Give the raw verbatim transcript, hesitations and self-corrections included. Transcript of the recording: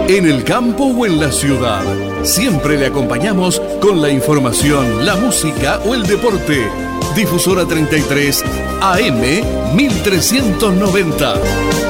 En el campo o en la ciudad, siempre le acompañamos con la información, la música o el deporte. Difusora treinta y tres A M mil trescientos noventa.